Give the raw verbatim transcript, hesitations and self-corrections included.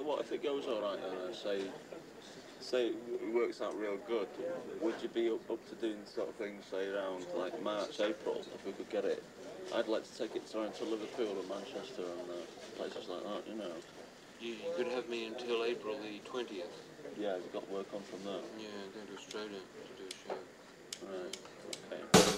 what if it goes all right and uh, say, say it works out real good? Would you be up, up to doing sort of things, say around like March, April, if we could get it? I'd like to take it around to Liverpool and Manchester and uh, places like that, you know. You, you could have me until April the twentieth. Yeah, we've got work on from there. Yeah, going to Australia to do a show. Right.